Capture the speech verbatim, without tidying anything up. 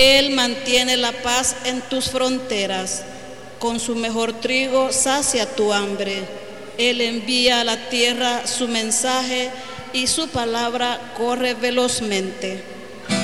Él mantiene la paz en tus fronteras. Con su mejor trigo sacia tu hambre. Él envía a la tierra su mensaje y su palabra corre velozmente.